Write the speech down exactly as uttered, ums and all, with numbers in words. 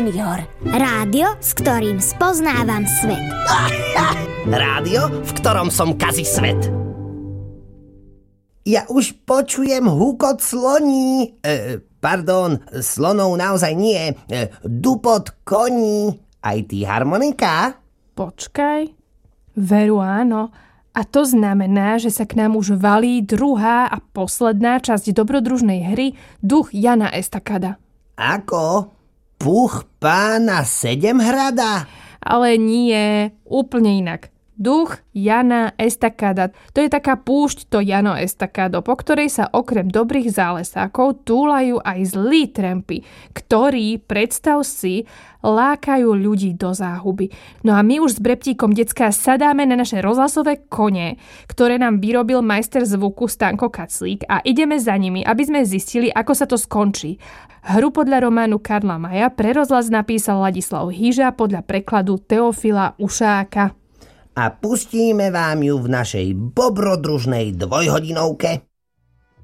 Junior. Rádio, s ktorým spoznávam svet. Rádio, v ktorom som kazi svet. Ja už počujem húkot sloní. E, pardon, slonov naozaj nie. E, dupot koní. Aj ty harmonika? Počkaj. Veru áno. A to znamená, že sa k nám už valí druhá a posledná časť dobrodružnej hry Duch Jana Estakada. Ako? Puch pána Sedemhrada? Ale nie, úplne inak. Duch Jana Estakada. To je taká púšť, to Jano Estakado, po ktorej sa okrem dobrých zálesákov túlajú aj zlí trampy, ktorí, predstav si, lákajú ľudí do záhuby. No a my už s Breptíkom decká sadáme na naše rozhlasové kone, ktoré nám vyrobil majster zvuku Stanko Kaclík a ideme za nimi, aby sme zistili, ako sa to skončí. Hru podľa románu Karla Maja pre rozhlas napísal Ladislav Hyža podľa prekladu Teofila Ušáka. A pustíme vám ju v našej bobrodružnej dvojhodinovke.